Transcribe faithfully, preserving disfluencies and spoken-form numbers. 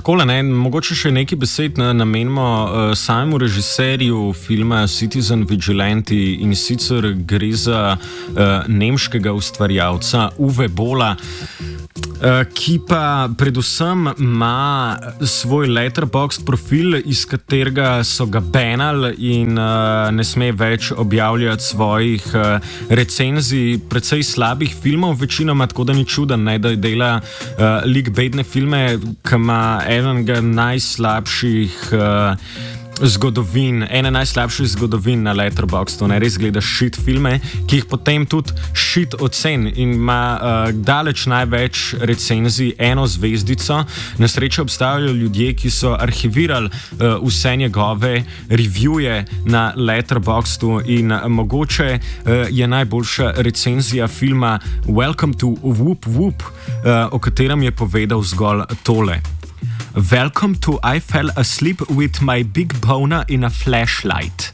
takole, ne, mogoče še nekaj besed namenimo uh, samemu režiserju filma Citizen Vigilante, in sicer gre za uh, nemškega ustvarjalca Uwe Bolla, Uh, ki pa predvsem ima svoj Letterboxd profil, iz katerega so ga banali in uh, ne sme več objavljati svojih uh, recenzij precej slabih filmov, večinoma, tako da ni čuden, ne, da dela uh, lik bedne filme, ki ima enega najslabših uh, zgodovin, ene najslabših zgodovin na Letterboxdu, ne, res gleda shit filme, ki jih potem tudi shit ocen in ima uh, daleč največ recenzij, eno zvezdico. Na srečo obstajajo ljudje, ki so arhivirali uh, vse njegove reviewje na Letterboxdu in uh, mogoče uh, je najboljša recenzija filma Welcome to Whoop Whoop, uh, o katerem je povedal zgolj tole. Welcome to I fell asleep with my big boner in a flashlight.